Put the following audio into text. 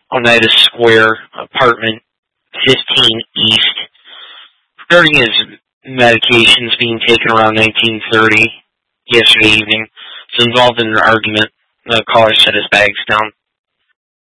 Oneida Square, apartment 15 East, regarding his medications being taken around 19:30 yesterday evening. So involved in an argument. The caller set his bags down.